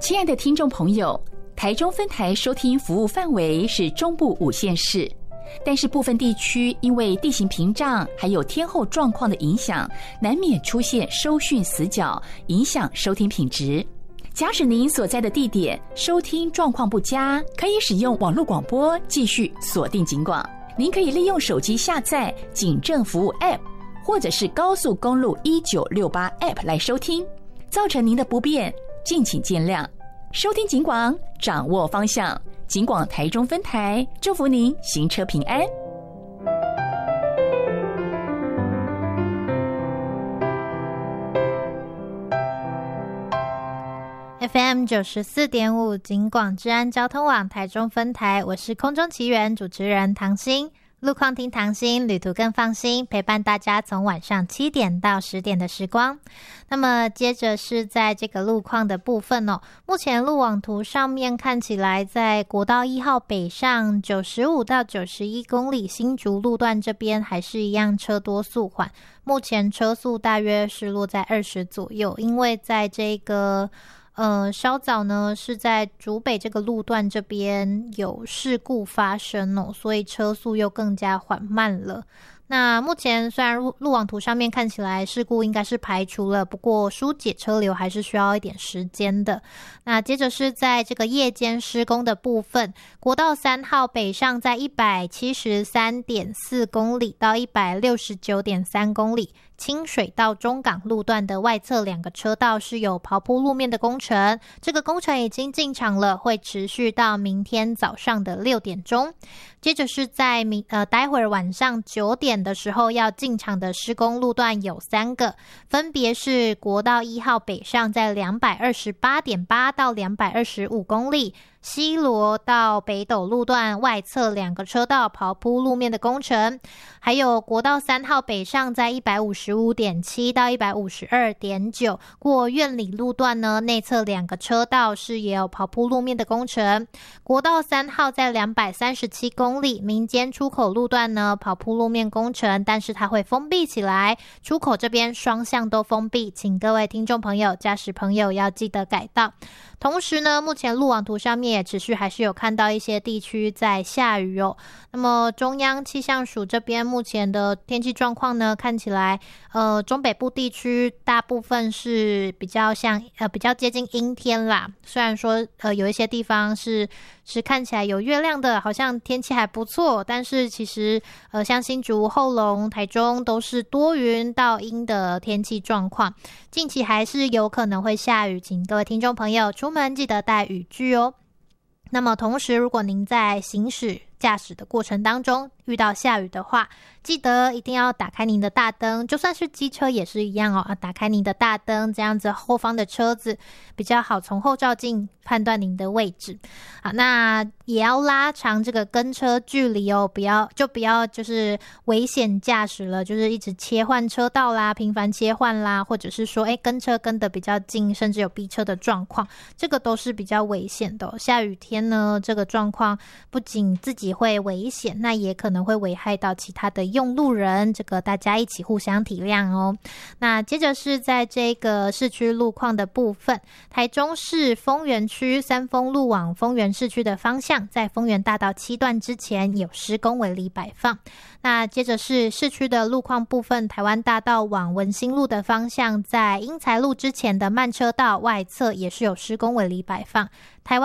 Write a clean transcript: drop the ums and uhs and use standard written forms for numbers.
亲爱的听众朋友，台中分台收听服务范围是中部5县市，但是部分地区因为地形屏障还有天候状况的影响，难免出现收讯死角，影响收听品质。假使您所在的地点收听状况不佳，可以使用网络广播继续锁定警广。您可以利用手机下载警政服务 App， 或者是高速公路1968 App 来收听。造成您的不便，敬请见谅。收听警广，掌握方向。警广台中分台，祝福您行车平安。 FM 94.5警广治安交通网台中分台，我是空中奇缘主持人唐心。路况听唐心，旅途更放心，陪伴大家从晚上7点到10点的时光。那么接着是在这个路况的部分哦，目前路网图上面看起来，在国道1号北上95到91公里新竹路段这边还是一样车多速缓，目前车速大约是落在20左右，因为在这个稍早呢是在竹北这个路段这边有事故发生哦，所以车速又更加缓慢了。那目前虽然路网图上面看起来事故应该是排除了，不过疏解车流还是需要一点时间的。那接着是在这个夜间施工的部分，国道3号北上在 173.4 公里到 169.3 公里，清水到中港路段的外侧2个车道是有刨铺路面的工程，这个工程已经进场了，会持续到明天早上的6点钟。接着是在待会儿晚上9点的时候要进场的施工路段有3个，分别是国道1号北上在 228.8 到225公里，西螺到北斗路段外侧2个车道刨铺路面的工程，还有国道3号北上在 155.7 到 152.9 过苑里路段呢，内侧2个车道是也有刨铺路面的工程。国道3号在237公里民间出口路段呢，刨铺路面工程，但是它会封闭起来，出口这边双向都封闭，请各位听众朋友驾驶朋友要记得改道。同时呢，目前路网图上面也持续还是有看到一些地区在下雨哦。那么中央气象署这边目前的天气状况呢，看起来中北部地区大部分是比较接近阴天啦。虽然说有一些地方是看起来有月亮的，好像天气还不错，但是其实像新竹、后龙、台中都是多云到阴的天气状况，近期还是有可能会下雨，请各位听众朋友出门记得带雨具哦。那么同时，如果您在驾驶的过程当中遇到下雨的话，记得一定要打开您的大灯，就算是机车也是一样哦，打开您的大灯，这样子后方的车子比较好从后照镜判断您的位置。好，那也要拉长这个跟车距离哦，不要就是危险驾驶了，就是一直切换车道啦，频繁切换啦，或者是说跟车跟得比较近，甚至有逼车的状况，这个都是比较危险的哦。下雨天呢，这个状况不仅自己会危险，那也可能会危害到其他的用路人，这个大家一起互相体谅哦。那接着是在这个市区路况的部分，台中市丰原区三丰路往丰原市区的方向，在丰原大道7段之前有施工围篱摆放。那接着是市区的路况部分，台湾大道往文心路的方向，在英才路之前的慢车道外侧也是有施工围篱摆放。台湾